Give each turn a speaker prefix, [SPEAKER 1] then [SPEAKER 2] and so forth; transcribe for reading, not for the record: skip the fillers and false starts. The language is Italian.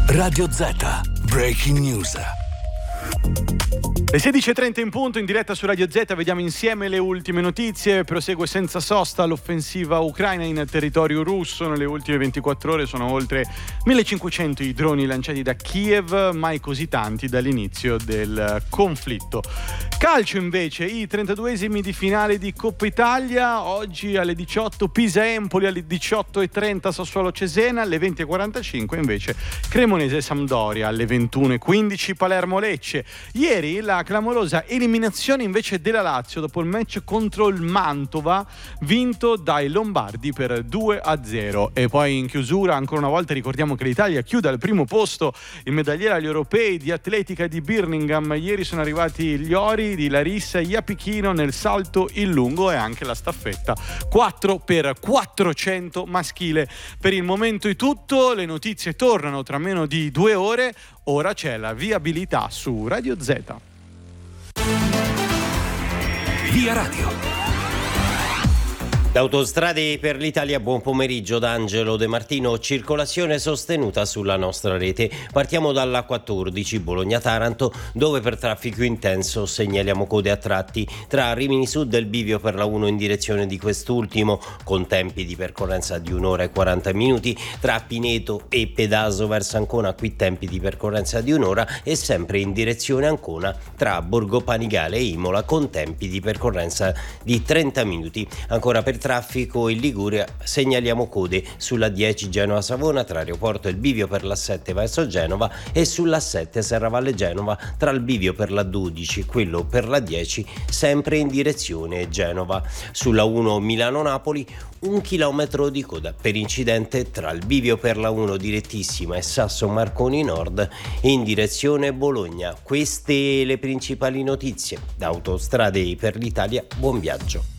[SPEAKER 1] Radio Z, Breaking News.
[SPEAKER 2] Le 16:30 in punto, in diretta su Radio Z, vediamo insieme le ultime notizie. Prosegue senza sosta l'offensiva ucraina in territorio russo. Nelle ultime 24 ore sono oltre 1500 i droni lanciati da Kiev, mai così tanti dall'inizio del conflitto. Calcio invece, i 32esimi di finale di Coppa Italia. Oggi alle 18 Pisa-Empoli, alle 18:30 Sassuolo-Cesena, alle 20:45 invece Cremonese-Sampdoria, alle 21:15 Palermo-Lecce. Ieri la clamorosa eliminazione invece della Lazio dopo il match contro il Mantova, vinto dai lombardi per 2-0. E poi in chiusura ancora una volta ricordiamo che l'Italia chiude al primo posto in medagliera agli europei di atletica di Birmingham. Ieri sono arrivati gli ori di Larissa Iapichino nel salto in lungo e anche la staffetta 4x400 maschile. Per il momento è tutto, le notizie tornano tra meno di 2 ore. Ora c'è la viabilità su Radio Z.
[SPEAKER 1] Via Radio.
[SPEAKER 3] Autostrade per l'Italia, buon pomeriggio da Angelo De Martino. Circolazione sostenuta sulla nostra rete. Partiamo dalla 14 Bologna-Taranto, dove per traffico intenso segnaliamo code a tratti tra Rimini Sud e il bivio per la 1 in direzione di quest'ultimo, con tempi di percorrenza di 1 ora e 40 minuti. Tra Pineto e Pedaso verso Ancona, qui tempi di percorrenza di 1 ora, e sempre in direzione Ancona tra Borgo Panigale e Imola, con tempi di percorrenza di 30 minuti. Ancora per traffico in Liguria segnaliamo code sulla 10 Genova-Savona tra Aeroporto e il bivio per la 7 verso Genova, e sulla 7 Serravalle Genova tra il bivio per la 12 quello per la 10 sempre in direzione Genova. Sulla 1 Milano-Napoli 1 chilometro di coda per incidente tra il bivio per la 1 direttissima e Sasso Marconi Nord in direzione Bologna. Queste le principali notizie da Autostrade per l'Italia. Buon viaggio.